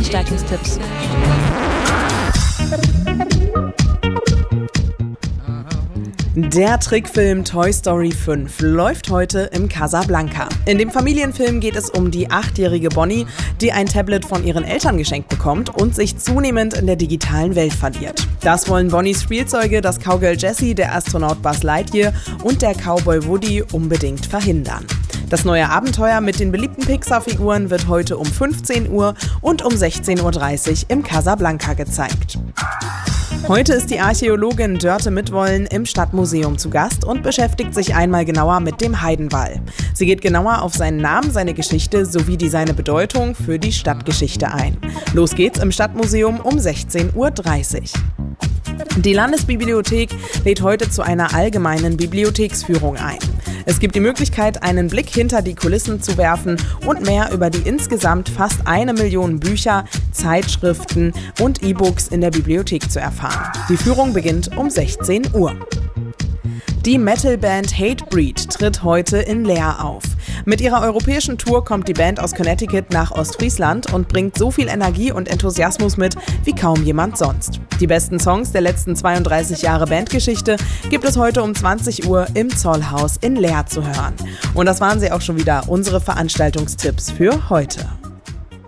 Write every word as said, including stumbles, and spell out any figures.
Veranstaltungstipps. Der Trickfilm Toy Story fünf läuft heute im Casablanca. In dem Familienfilm geht es um die achtjährige Bonnie, die ein Tablet von ihren Eltern geschenkt bekommt und sich zunehmend in der digitalen Welt verliert. Das wollen Bonnies Spielzeuge, das Cowgirl Jessie, der Astronaut Buzz Lightyear und der Cowboy Woody unbedingt verhindern. Das neue Abenteuer mit den beliebten Pixar-Figuren wird heute um fünfzehn Uhr und um sechzehn Uhr dreißig im Casablanca gezeigt. Heute ist die Archäologin Dörte Mitwollen im Stadtmuseum zu Gast und beschäftigt sich einmal genauer mit dem Heidenwall. Sie geht genauer auf seinen Namen, seine Geschichte sowie die seine Bedeutung für die Stadtgeschichte ein. Los geht's im Stadtmuseum um sechzehn Uhr dreißig. Die Landesbibliothek lädt heute zu einer allgemeinen Bibliotheksführung ein. Es gibt die Möglichkeit, einen Blick hinter die Kulissen zu werfen und mehr über die insgesamt fast eine Million Bücher, Zeitschriften und E-Books in der Bibliothek zu erfahren. Die Führung beginnt um sechzehn Uhr. Die Metalband Hatebreed tritt heute in Leer auf. Mit ihrer europäischen Tour kommt die Band aus Connecticut nach Ostfriesland und bringt so viel Energie und Enthusiasmus mit wie kaum jemand sonst. Die besten Songs der letzten zweiunddreißig Jahre Bandgeschichte gibt es heute um zwanzig Uhr im Zollhaus in Leer zu hören. Und das waren sie auch schon wieder, unsere Veranstaltungstipps für heute.